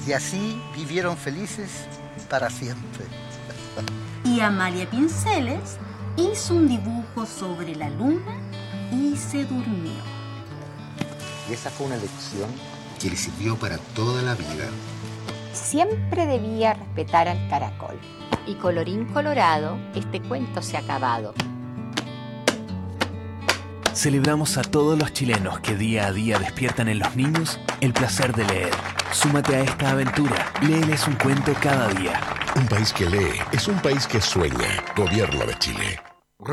Y así vivieron felices para siempre. Y Amalia Pinceles hizo un dibujo sobre la luna y se durmió. Y esa fue una lección que le sirvió para toda la vida. Siempre debía respetar al caracol. Y colorín colorado, este cuento se ha acabado. Celebramos a todos los chilenos que día a día despiertan en los niños el placer de leer. Súmate a esta aventura. Léeles un cuento cada día. Un país que lee es un país que sueña. Gobierno de Chile.